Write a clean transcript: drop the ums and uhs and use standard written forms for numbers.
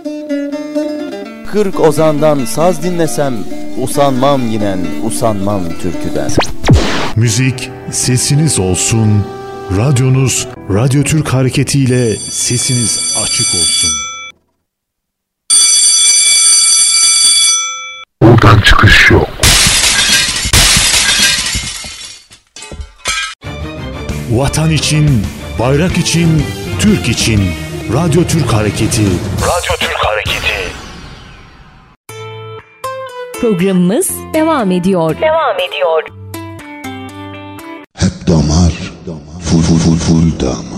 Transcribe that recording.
Kırk ozandan saz dinlesem, usanmam yinen, usanmam türküden. Müzik sesiniz olsun, radyonuz Radyo Türk Hareketi ile sesiniz açık olsun. Buradan çıkış yok. Vatan için, bayrak için, Türk için Radyo Türk Hareketi. Radyo Türk Hareketi. Programımız devam ediyor. Hep damar, full damar.